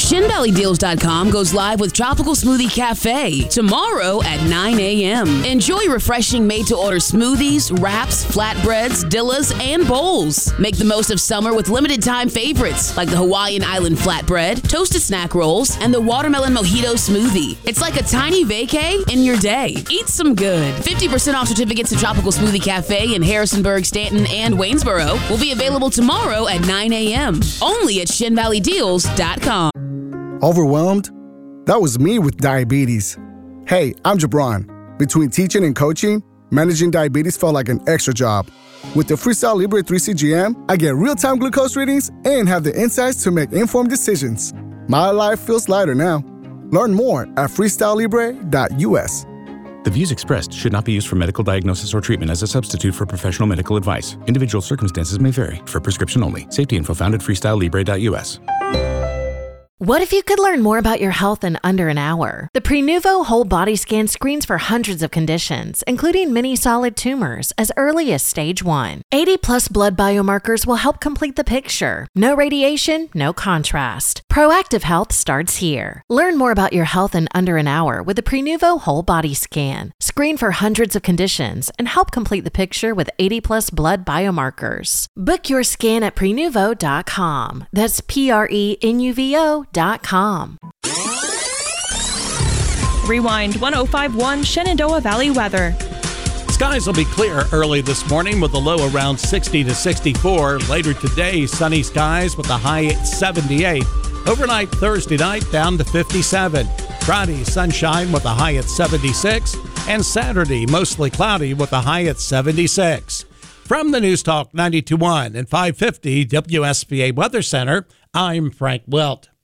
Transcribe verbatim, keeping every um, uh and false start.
Shin Valley Deals dot com goes live with Tropical Smoothie Cafe tomorrow at nine a.m. Enjoy refreshing made-to-order smoothies, wraps, flatbreads, dillas, and bowls. Make the most of summer with limited-time favorites like the Hawaiian Island flatbread, toasted snack rolls, and the watermelon mojito smoothie. It's like a tiny vacay in your day. Eat some good. fifty percent off certificates to Tropical Smoothie Cafe in Harrisonburg, Stanton, and Waynesboro will be available tomorrow at nine a.m. only at Shin Valley Deals dot com. Overwhelmed? That was me with diabetes. Hey, I'm Jabron. Between teaching and coaching, managing diabetes felt like an extra job. With the Freestyle Libre three C G M, I get real-time glucose readings and have the insights to make informed decisions. My life feels lighter now. Learn more at freestyle libre dot u s. The views expressed should not be used for medical diagnosis or treatment as a substitute for professional medical advice. Individual circumstances may vary. For prescription only. Safety info found at freestyle libre dot u s. What if you could learn more about your health in under an hour? The Prenuvo Whole Body Scan screens for hundreds of conditions, including many solid tumors, as early as stage one. eighty plus blood biomarkers will help complete the picture. No radiation, no contrast. Proactive health starts here. Learn more about your health in under an hour with the Prenuvo Whole Body Scan. Screen for hundreds of conditions and help complete the picture with eighty plus blood biomarkers. Book your scan at prenuvo dot com. That's P R E N U V O dot com. Rewind one oh five point one Shenandoah Valley weather. Skies will be clear early this morning with a low around sixty to sixty-four. Later today, sunny skies with a high at seventy-eight. Overnight Thursday night down to fifty-seven. Friday, sunshine with a high at seventy-six. And Saturday, mostly cloudy with a high at seventy-six. From the News Talk ninety-two point one and five fifty W S B A Weather Center, I'm Frank Wilt.